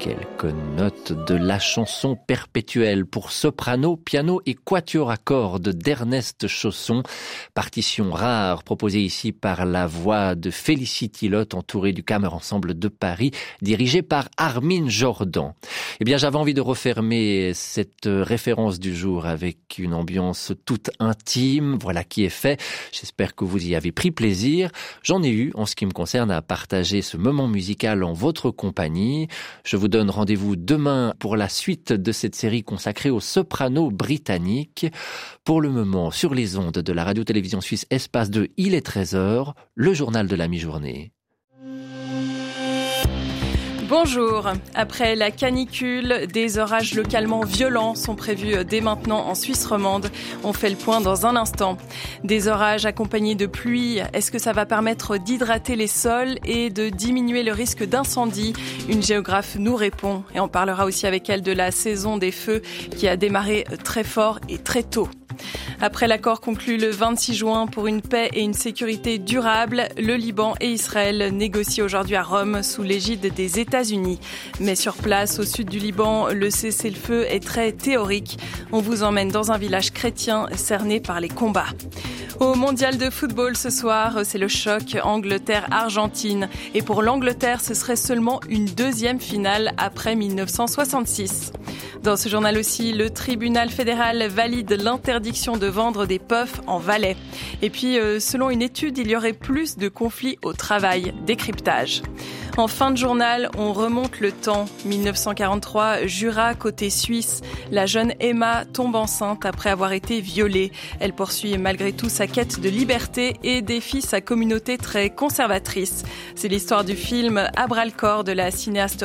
Quelques notes de la chanson perpétuelle pour soprano, piano et quatuor à cordes d'Ernest Chausson. Partition rare proposée ici par la voix de Félicity Lotte, entourée du Kammer Ensemble de Paris, dirigé par Armin Jordan. Eh bien, j'avais envie de refermer cette référence du jour avec une ambiance toute intime. Voilà qui est fait. J'espère que vous y avez pris plaisir. J'en ai eu, en ce qui me concerne, à partager ce moment musical en votre compagnie. Je vous donne rendez-vous demain pour la suite de cette série consacrée aux sopranos britanniques. Pour le moment, sur les ondes de la radio-télévision suisse Espace 2, il est 13h, le journal de la mi-journée. Bonjour. Après la canicule, des orages localement violents sont prévus dès maintenant en Suisse romande. On fait le point dans un instant. Des orages accompagnés de pluie, est-ce que ça va permettre d'hydrater les sols et de diminuer le risque d'incendie? Une géographe nous répond et on parlera aussi avec elle de la saison des feux qui a démarré très fort et très tôt. Après l'accord conclu le 26 juin pour une paix et une sécurité durable, le Liban et Israël négocient aujourd'hui à Rome sous l'égide des États-Unis. Mais sur place, au sud du Liban, le cessez-le-feu est très théorique. On vous emmène dans un village chrétien cerné par les combats. Au mondial de football ce soir, c'est le choc Angleterre-Argentine. Et pour l'Angleterre, ce serait seulement une deuxième finale après 1966. Dans ce journal aussi, le tribunal fédéral valide l'interdiction de vendre des puffs en Valais. Et puis, selon une étude, il y aurait plus de conflits au travail. Décryptage. En fin de journal, on remonte le temps. 1943, Jura, côté suisse. La jeune Emma tombe enceinte après avoir été violée. Elle poursuit malgré tout sa quête de liberté et défie sa communauté très conservatrice. C'est l'histoire du film À bras le corps de la cinéaste